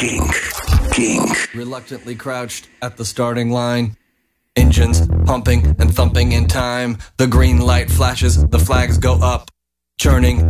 Kink. Reluctantly crouched at the starting line. Engines pumping and thumping in time. The green light flashes, the flags go up. Churning